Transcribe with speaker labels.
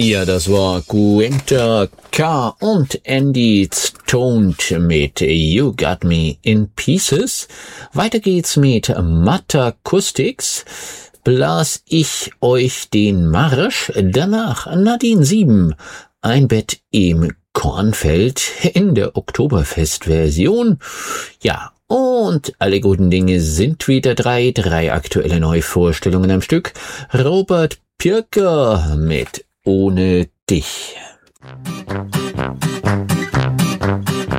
Speaker 1: Ja, das war Gwynter K. und Andy Stoned mit You Got Me in Pieces. Weiter geht's mit Matakustics. Blas ich euch den Marsch. Danach Nadine 7. Ein Bett im Kornfeld in der Oktoberfest-Version. Ja, und alle guten Dinge sind wieder drei aktuelle Neuvorstellungen am Stück. Robert Pirker mit Ohne dich.